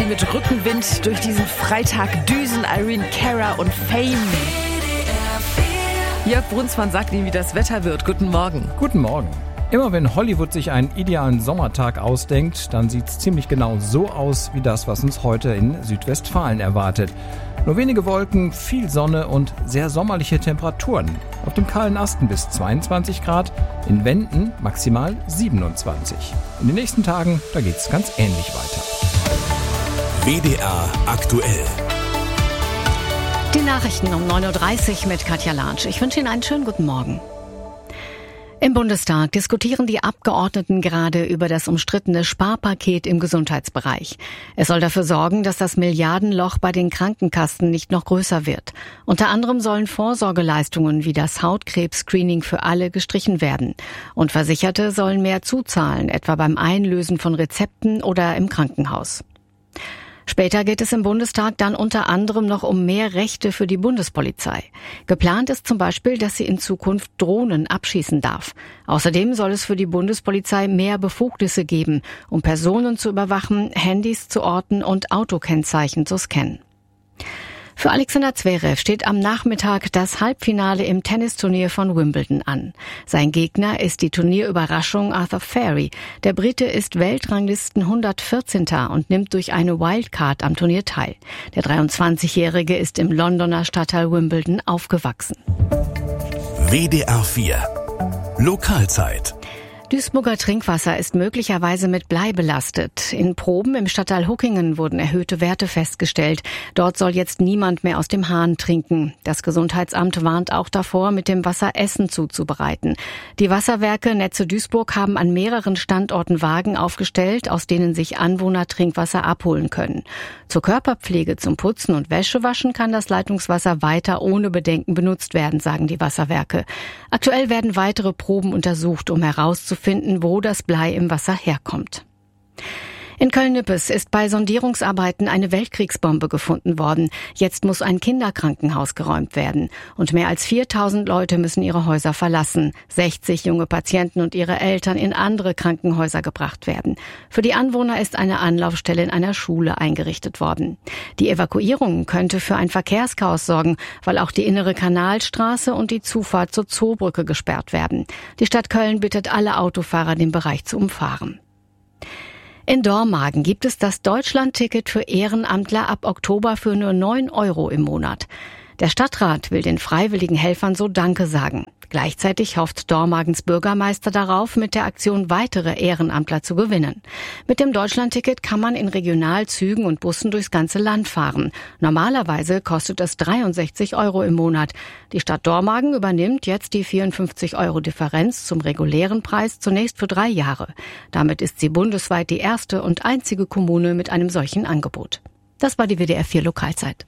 sie mit Rückenwind durch diesen Freitag düsen. Irene Cara und Fame. Jörg Brunsmann sagt Ihnen, wie das Wetter wird. Guten Morgen. Guten Morgen. Immer wenn Hollywood sich einen idealen Sommertag ausdenkt, dann sieht es ziemlich genau so aus wie das, was uns heute in Südwestfalen erwartet. Nur wenige Wolken, viel Sonne und sehr sommerliche Temperaturen. Auf dem kahlen Asten bis 22 Grad, in Wenden maximal 27. In den nächsten Tagen, da geht's ganz ähnlich weiter. WDR aktuell. Die Nachrichten um 9.30 Uhr mit Katja Latsch. Ich wünsche Ihnen einen schönen guten Morgen. Im Bundestag diskutieren die Abgeordneten gerade über das umstrittene Sparpaket im Gesundheitsbereich. Es soll dafür sorgen, dass das Milliardenloch bei den Krankenkassen nicht noch größer wird. Unter anderem sollen Vorsorgeleistungen wie das Hautkrebs-Screening für alle gestrichen werden. Und Versicherte sollen mehr zuzahlen, etwa beim Einlösen von Rezepten oder im Krankenhaus. Später geht es im Bundestag dann unter anderem noch um mehr Rechte für die Bundespolizei. Geplant ist zum Beispiel, dass sie in Zukunft Drohnen abschießen darf. Außerdem soll es für die Bundespolizei mehr Befugnisse geben, um Personen zu überwachen, Handys zu orten und Autokennzeichen zu scannen. Für Alexander Zverev steht am Nachmittag das Halbfinale im Tennisturnier von Wimbledon an. Sein Gegner ist die Turnierüberraschung Arthur Furry. Der Brite ist Weltranglisten 114. und nimmt durch eine Wildcard am Turnier teil. Der 23-Jährige ist im Londoner Stadtteil Wimbledon aufgewachsen. WDR 4 Lokalzeit. Duisburger Trinkwasser ist möglicherweise mit Blei belastet. In Proben im Stadtteil Huckingen wurden erhöhte Werte festgestellt. Dort soll jetzt niemand mehr aus dem Hahn trinken. Das Gesundheitsamt warnt auch davor, mit dem Wasser Essen zuzubereiten. Die Wasserwerke Netze Duisburg haben an mehreren Standorten Wagen aufgestellt, aus denen sich Anwohner Trinkwasser abholen können. Zur Körperpflege, zum Putzen und Wäschewaschen kann das Leitungswasser weiter ohne Bedenken benutzt werden, sagen die Wasserwerke. Aktuell werden weitere Proben untersucht, um herauszufinden, wo das Blei im Wasser herkommt. In Köln-Nippes ist bei Sondierungsarbeiten eine Weltkriegsbombe gefunden worden. Jetzt muss ein Kinderkrankenhaus geräumt werden. Und mehr als 4.000 Leute müssen ihre Häuser verlassen. 60 junge Patienten und ihre Eltern in andere Krankenhäuser gebracht werden. Für die Anwohner ist eine Anlaufstelle in einer Schule eingerichtet worden. Die Evakuierung könnte für ein Verkehrschaos sorgen, weil auch die innere Kanalstraße und die Zufahrt zur Zoobrücke gesperrt werden. Die Stadt Köln bittet alle Autofahrer, den Bereich zu umfahren. In Dormagen gibt es das Deutschland-Ticket für Ehrenamtler ab Oktober für nur 9 € im Monat. Der Stadtrat will den freiwilligen Helfern so Danke sagen. Gleichzeitig hofft Dormagens Bürgermeister darauf, mit der Aktion weitere Ehrenamtler zu gewinnen. Mit dem Deutschlandticket kann man in Regionalzügen und Bussen durchs ganze Land fahren. Normalerweise kostet es 63 € im Monat. Die Stadt Dormagen übernimmt jetzt die 54 € Differenz zum regulären Preis zunächst für 3 Jahre. Damit ist sie bundesweit die erste und einzige Kommune mit einem solchen Angebot. Das war die WDR 4 Lokalzeit.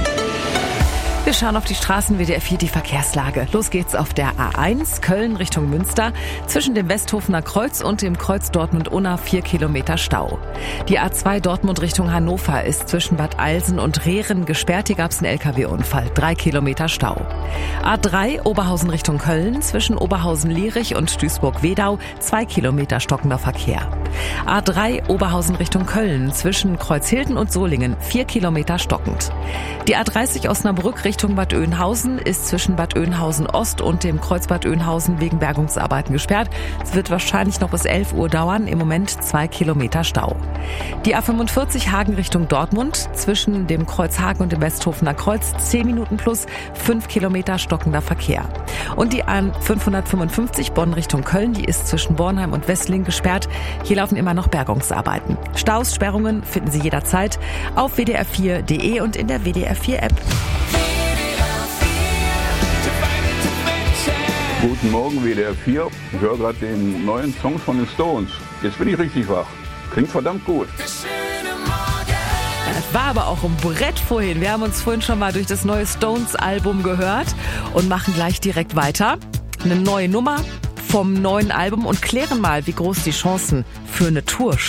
Wir schauen auf die Straßen, WDR 4, die Verkehrslage. Los geht's auf der A1 Köln Richtung Münster. Zwischen dem Westhofener Kreuz und dem Kreuz Dortmund-Unna 4 Kilometer Stau. Die A2 Dortmund Richtung Hannover ist zwischen Bad Eilsen und Rehren gesperrt. Hier gab's einen LKW-Unfall. 3 Kilometer Stau. A3 Oberhausen Richtung Köln. Zwischen Oberhausen-Lierich und Duisburg-Wedau 2 Kilometer stockender Verkehr. A3 Oberhausen Richtung Köln. Zwischen Kreuzhilden und Solingen 4 Kilometer stockend. Die A30 Osnabrück Richtung Bad Oeynhausen ist zwischen Bad Oeynhausen Ost und dem Kreuz Bad Oeynhausen wegen Bergungsarbeiten gesperrt. Es wird wahrscheinlich noch bis 11 Uhr dauern. Im Moment 2 Kilometer Stau. Die A45 Hagen Richtung Dortmund zwischen dem Kreuz Hagen und dem Westhofener Kreuz 10 Minuten plus 5 Kilometer stockender Verkehr. Und die A555 Bonn Richtung Köln, die ist zwischen Bornheim und Wessling gesperrt. Hier laufen immer noch Bergungsarbeiten. Staus, Sperrungen finden Sie jederzeit auf wdr4.de und in der WDR 4 App. Guten Morgen, WDR 4. Ich höre gerade den neuen Song von den Stones. Jetzt bin ich richtig wach. Klingt verdammt gut. Das war aber auch ein Brett vorhin. Wir haben uns vorhin schon mal durch das neue Stones-Album gehört und machen gleich direkt weiter. Eine neue Nummer vom neuen Album und klären mal, wie groß die Chancen für eine Tour